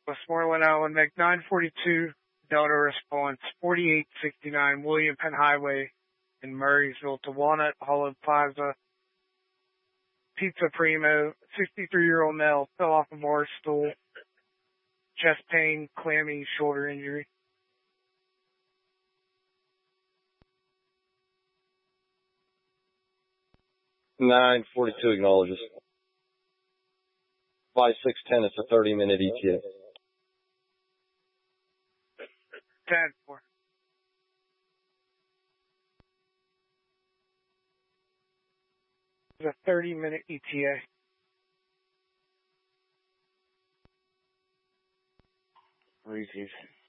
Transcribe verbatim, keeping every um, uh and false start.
Westmoreland Island, Meg nine forty-two, Delta response, forty-eight sixty-nine William Penn Highway in Murraysville to Walnut Hollow Plaza. Pizza Primo, sixty-three-year-old male, fell off a bar stool, chest pain, clammy shoulder injury. nine forty-two acknowledges. five six ten, it's a thirty-minute E T A. ten four. It's a thirty-minute E T A. Reese's.